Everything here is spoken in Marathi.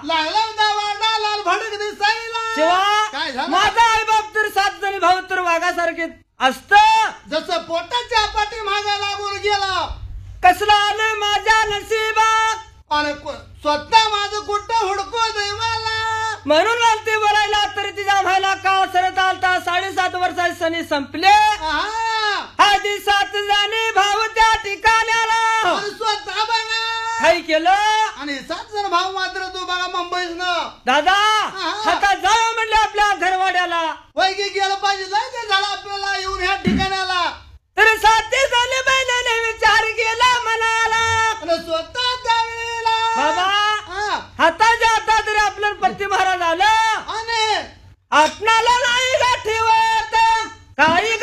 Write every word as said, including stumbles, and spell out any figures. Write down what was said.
लागला दावाडा लाल भडक दिसायला काय शिवा झालं? माझा आई बाप तर सात जणी भाऊ तर वाघासारखे असत जसं पोटाच्या पाठी मागा लागून गेला कसला आलं माझ्या नशिबात आणि को- स्वतः माझं कुठं हुडको देवाला म्हणून आलते बोलायला तरी तिच्या व्हायला काळ सरत आलता साडेसात वर्षाचे सणी संपले आहा. आधी सात जणी भाऊ त्या ठिकाण्याला आणि स्वतः बघा काय केलं आणि सात जण भाऊ मात्र तू बघा मुंबईस न दादा हा. आता जाऊ म्हणले आपल्या घरवाड्याला वैकी गेलं पाहिजे जायचं झालं आपल्याला येऊन ह्या ठिकाणाला तर साथी झाले बैलाने विचार केला मनाला आणि स्वतः त्यावेळेला बाबा हा. हाताच्या हातात तरी आपलं पत्ती महाराज आलं आणि आपणाला नाही गाठीवत काही